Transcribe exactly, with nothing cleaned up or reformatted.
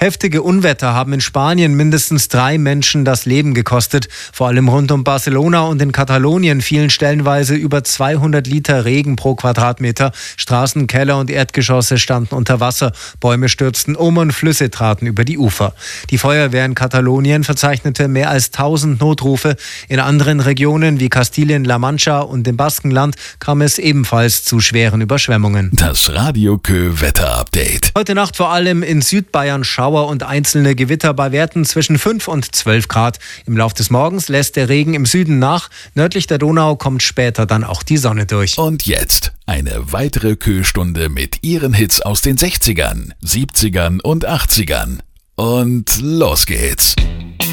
Heftige Unwetter haben in Spanien mindestens drei Menschen das Leben gekostet. Vor allem rund um Barcelona und in Katalonien fielen stellenweise über zweihundert Liter Regen pro Quadratmeter. Straßen, Keller und Erdgeschosse standen unter Wasser. Bäume stürzten um und Flüsse traten über die Ufer. Die Feuerwehr in Katalonien verzeichnete mehr als tausend Notrufe. In anderen Regionen wie Kastilien-La Mancha und dem Baskenland kam es ebenfalls zu schweren Überschwemmungen. Das Radio Kö Wetter-Update. Heute Nacht vor allem in Südbayern Schauer und einzelne Gewitter bei Werten zwischen fünf und zwölf Grad. Im Laufe des Morgens lässt der Regen im Süden nach. Nördlich der Donau kommt später dann auch die Sonne durch. Und jetzt eine weitere Kö-Stunde mit ihren Hits aus den sechzigern, siebzigern und achtzigern. Und los geht's.